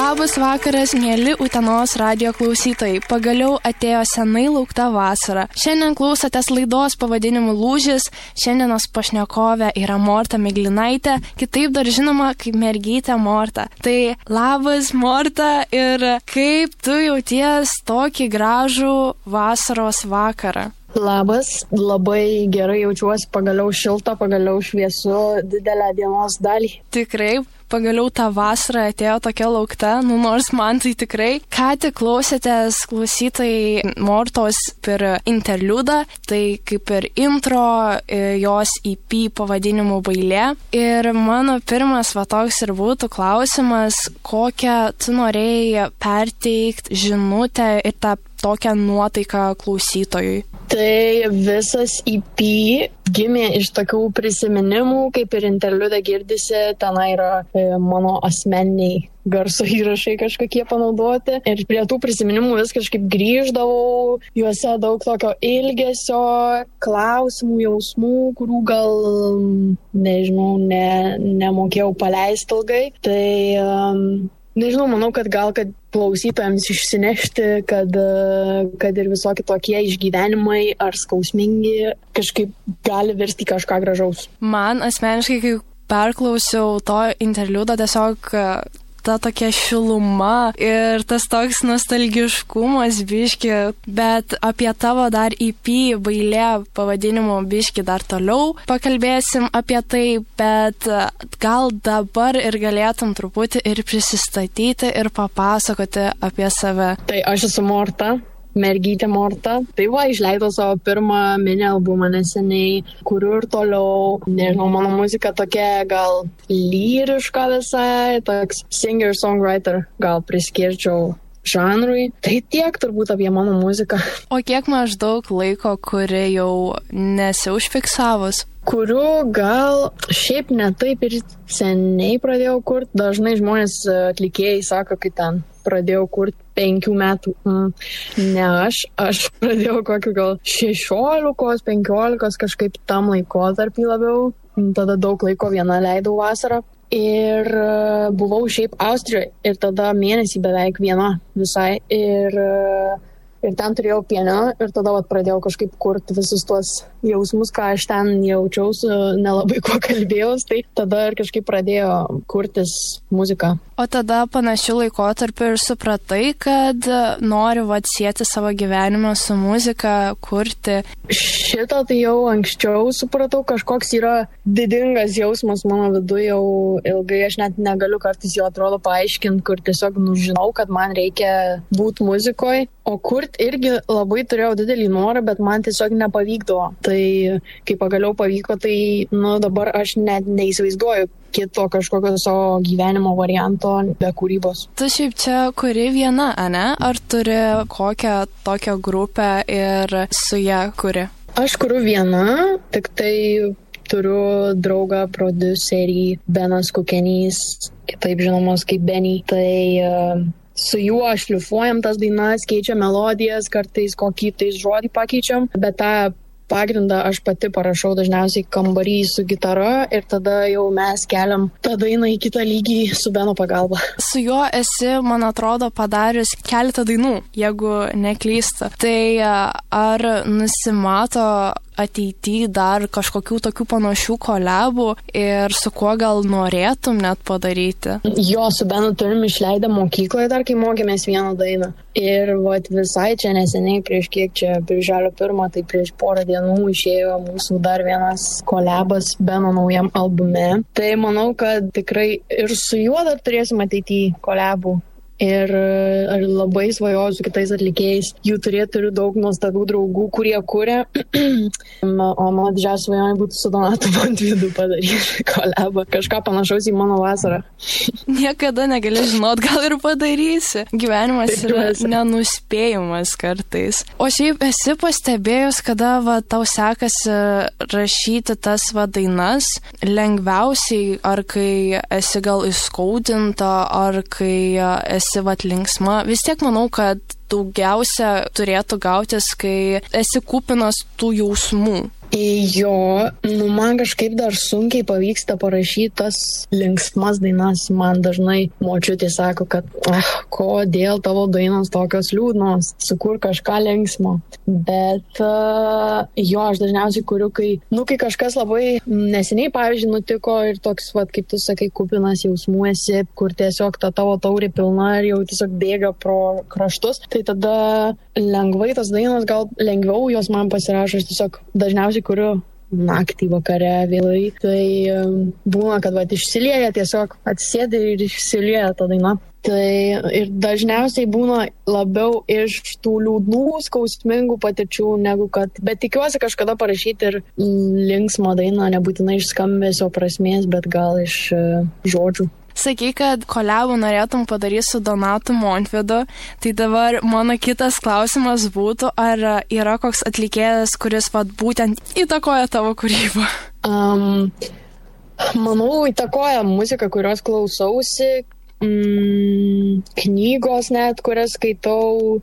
Labas vakaras, mėly Utenos radijo klausytojai. Pagaliau atėjo senai laukta vasara. Šiandien klausotės laidos pavadinimu Lūžis. Šiandienos pašnekovė yra Morta Miglinaitė, kitaip dar žinoma kaip mergytė Morta. Tai labas Morta, ir kaip tu jauties tokį gražų vasaros vakarą? Labas, labai gerai jaučiuosi, pagaliau šilta, pagaliau šviesu, didelę dienos dalį. Tikrai, pagaliau ta vasara atėjo tokia laukta, nors man tai tikrai. Ką tik klausėtės klausytojai Mortos per interliudą, tai kaip ir intro jos EP pavadinimu Bailė. Ir mano pirmas toks ir būtų klausimas, kokią tu norėjai perteikti žinutę ir tą tokią nuotaiką klausytojui. Tai visas EP gimė iš tokių prisiminimų, kaip ir interliude girdisi, ten yra mano asmeniniai garso įrašai kažkokie panaudoti. Ir prie tų prisiminimų vis kažkaip grįždavau, juose daug tokio ilgesio, klausimų, jausmų, kurių gal, nežinau, nemokėjau paleisti ilgai. Tai nežinau, manau, kad klausytojams išsinešti, kad ir visokie tokie išgyvenimai ar skausmingi kažkaip gali virsti kažką gražaus. Man asmeniškai, kai perklausiau to interliudo, tiesiog ta tokia šiluma ir tas toks nostalgiškumas biški, bet apie tavo dar EP Bailė pavadinimu biški dar toliau pakalbėsim apie tai, bet gal dabar ir galėtum truputį ir prisistatyti ir papasakoti apie save. Tai aš esu Morta, mergytė Morta. Tai išleidau savo pirmą mini albumą neseniai, kuriu ir toliau. Nežinau, mano muzika tokia gal lyriška visai, toks singer-songwriter, gal priskirčiau žanrui. Tai tiek turbūt apie mano muziką. O kiek maždaug laiko, kuri jau nesi užfiksavus? Kuriu gal šiaip ne taip ir seniai pradėjau kurti. Dažnai žmonės atlikėjai sako, kai ten pradėjau kurti 5 metų. Ne aš pradėjau kokiu gal 16-15 kažkaip tam laikotarpį labiau. Tada daug laiko viena leidau vasarą. Ir buvau šiaip Austrijoje ir tada mėnesį beveik viena visai. Ir ten turėjau pianiną ir tada pradėjau kažkaip kurti visus tuos jausmus, ką aš ten jaučiausi, nelabai kuo kalbėjau, tai tada ir kažkaip pradėjo kurtis muzika. O tada panašių laikotarpių ir supratai, kad nori sieti savo gyvenimą su muzika, kurti? Šitą tai jau anksčiau supratau, kažkoks yra didingas jausmas mano viduje jau ilgai, aš net negaliu kartais jo atrodo paaiškinti, kur tiesiog žinau, kad man reikia būti muzikoje. O kurt irgi labai turėjau didelį norą, bet man tiesiog nepavykdavo. Tai kai pagaliau pavyko, tai dabar aš net neįsivaizduoju kito kažkokio savo gyvenimo varianto be kūrybos. Tu šiaip čia kuri viena, ane? Ar turi kokią tokią grupę ir su ją kuri? Aš kuriu viena, tik tai turiu draugą, prodiuserį Benas Kukenys, kitaip žinomas kaip Benny. Tai su juo šlifuojam tas dainas, keičiam melodijas, kartais kokį tai žodį pakeičiam, bet tą pagrindą aš pati parašau dažniausiai kambarį su gitara ir tada jau mes keliam tą dainą į kitą lygį su Beno pagalba. Su juo esi, man atrodo, padarius keletą dainų, jeigu neklysta. Tai ar nusimato ateityje dar kažkokių tokių panašių kolabų ir su kuo gal norėtum net padaryti? Jo, su Benu turim išleidę mokykloje dar, kai mokėmės vieną dainą. Ir visai čia neseniai, prieš kiek čia, birželio 1, tai prieš porą dienų išėjo mūsų dar vienas kolabas Beno naujam albume. Tai manau, kad tikrai ir su juo dar turėsim ateityje kolabų. Ir labai svajoju su kitais atlikėjais. Jų turiu daug nuostabių draugų, kurie kuria. O mano didžiausia svajonė būtų su Donatu Montvydu padaryti kolabą. Kažką panašaus į mano vasarą. Niekada negali žinot, gal ir padarysi. Gyvenimas yra nenuspėjimas kartais. O šiaip esi pastebėjus, kada tau sekasi rašyti tas dainas lengviausiai, ar kai esi gal įskaudinta, ar kai esi linksma. Vis tiek manau, kad daugiausia turėtų gautis, kai esi kupinas tų jausmų. Jo, man kažkaip dar sunkiai pavyksta parašyti tas linksmas dainas. Man dažnai močiutė sako, kad kodėl tavo dainos tokios liūdnos, sukur kažką linksmo. Bet aš dažniausiai kuriu, kai kažkas labai neseniai, pavyzdžiui, nutiko ir toks, kaip tu sakai, kupinas jausmų esi, kur tiesiog ta tavo taurė pilna ir jau tiesiog bėga pro kraštus, tai tada lengvai tas dainos, gal lengviau jos man pasirašo, aš tiesiog dažniausiai kuriu naktį, vakare, vėlai. Tai būna, kad išsilieja, tiesiog atsisėdi ir išsilieja ta daina. Tai ir dažniausiai būna labiau iš tų liūdnų, skausmingų patirčių, bet tikiuosi kažkada parašyti ir linksmą dainą, nebūtinai iš skambesio prasmės, bet gal iš žodžių. Sakai, kad kolabų norėtum padaryti su Donatu Montvydu, tai dabar mano kitas klausimas būtų, ar yra koks atlikėjas, kuris būtent įtakoja tavo kūrybą? Manau, įtakoja muzika, kurios klausausi, knygos net, kurias skaitau,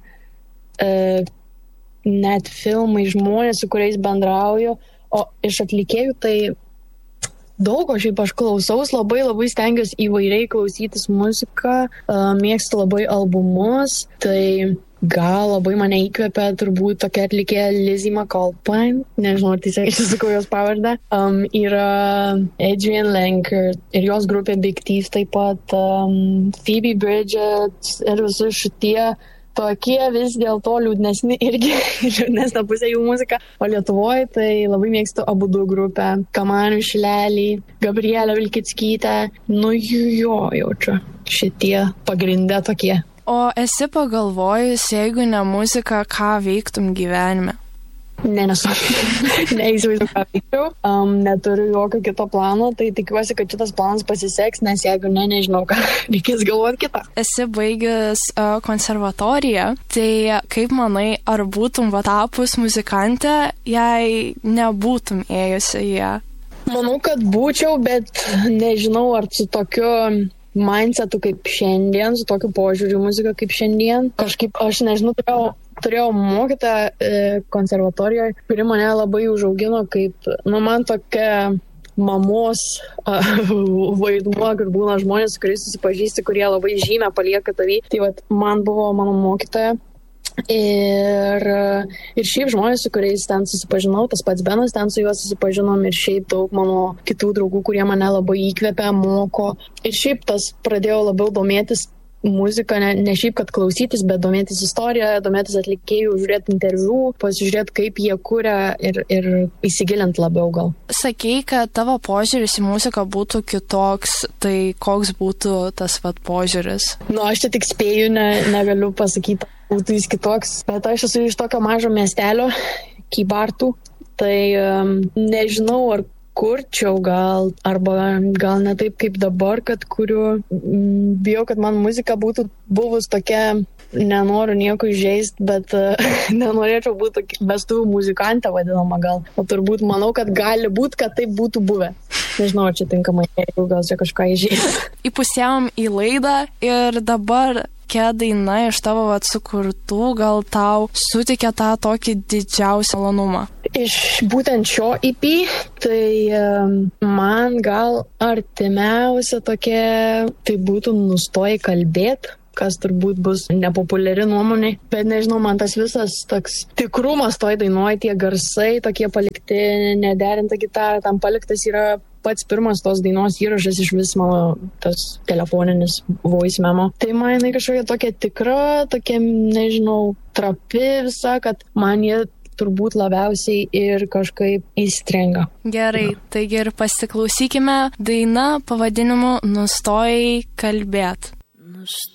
net filmai, žmonės, su kuriais bendrauju, o iš atlikėjų tai daug, šiaip aš klausaus, labai stengiuosi įvairiai klausytis muziką, mėgstu labai albumus, tai gal labai mane įkvepia turbūt tokia atlikėja Lizzie McAlpine, nežinau, ar teisingai išsisakau jos pavardę, yra Adrienne Lenker ir jos grupė Big Thief, taip pat Phoebe Bridgers ir visus šitie tokie vis dėl to liūdnesni irgi, liūdnesnė pusė jų muzika. O Lietuvoje tai labai mėgstu Abudu grupę, Kamanių Šilelį, Gabrielę Vilkickytę, jaučiu, šitie pagrinde tokie. O esi pagalvojus, jeigu ne muzika, ką veiktum gyvenime? Neįsivaizduoju, ką veikčiau, neturiu jokio kito plano, tai tikiuosi, kad šitas planas pasiseks, nes jeigu nežinau, ką reikės galvoti kitą. Esi baigęs konservatoriją, tai kaip manai, ar būtum tapus muzikantė, jei nebūtum ėjusi į ją? Manau, kad būčiau, bet nežinau, ar su tokiu mindsetu kaip šiandien, su tokiu požiūriu muziką kaip šiandien. Kažkaip, aš nežinau, turėjau mokytoją konservatorijoje, kuri mane labai užaugino kaip, man tokia mamos vaidmuo, kur būna žmonės, su kuriais susipažįsti, kurie labai žymę palieka tavį. Tai man buvo mano mokytoja. Ir šiaip žmonės, su kuriais ten susipažinau, tas pats Benas, ten su juo susipažinom ir šiaip daug mano kitų draugų, kurie mane labai įkvepia, moko. Ir šiaip tas pradėjau labiau domėtis muziką, ne šiaip, kad klausytis, bet domėtis istoriją, domėtis atlikėjų, žiūrėti interviu, pasižiūrėti, kaip jie kuria ir įsigilint labiau gal. Sakei, kad tavo požiūris į muziką būtų kitoks, tai koks būtų tas požiūris? Aš čia tik spėju, negaliu pasakyti, būtų jis kitoks, bet aš esu iš tokio mažo miestelio, Kybartų, tai nežinau, ar kurčiau gal, arba gal ne taip kaip dabar, kad kuriu. Bijau, kad man muzika būtų buvus tokia, nenoriu nieko įžeisti, bet nenorėčiau būti vestuvių muzikantė vadinama gal. O turbūt manau, kad gali būti, kad taip būtų buvę. Nežinau, ar čia tinkamai, gal čia kažką įžeisti. Įpusėjom į laidą ir dabar kokia daina iš tavo sukurtų gal tau suteikia tą tokį didžiausią malonumą? Iš būtent šio EP, tai man gal artimiausia tokia, tai būtų Nustoji kalbėti, kas turbūt bus nepopuliari nuomonė, bet nežinau, man tas visas toks tikrumas toj dainuoja, tie garsai tokie palikti, nederinta gitara, tam paliktas yra pats pirmas tos dainos įrašas iš vis mano tas telefoninis voice memo. Tai man jinai kažkokia tokia tikra, tokia, nežinau, trapi visa, kad man jie turbūt labiausiai ir kažkaip įstringa. Gerai, taigi ir pasiklausykime daina pavadinimu Nustojai kalbėt.